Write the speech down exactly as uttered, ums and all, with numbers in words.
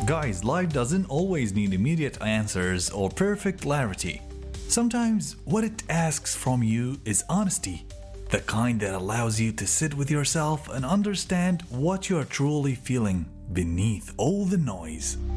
Guys, life doesn't always need immediate answers or perfect clarity. Sometimes what it asks from you is honesty, the kind that allows you to sit with yourself and understand what you're truly feeling beneath all the noise.